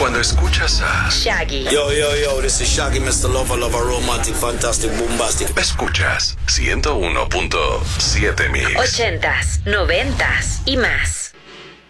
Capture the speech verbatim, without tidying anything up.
Cuando escuchas a Shaggy. Yo, yo, yo, this is Shaggy, mister Lover, Lover, Romantic, Fantastic, Bombastic. Escuchas ciento uno punto siete Mix. Ochentas, noventas y más.